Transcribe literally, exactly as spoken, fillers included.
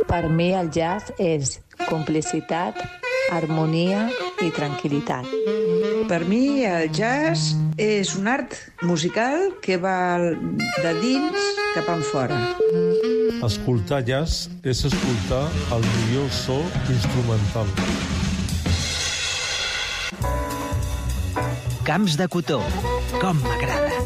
Per mi el jazz és complicitat, harmonia i tranquil·litat. Per mi el jazz és un art musical que va de dins cap enfora. Escoltar jazz és escoltar el millor so instrumental. Camps de cotó, com m'agrada.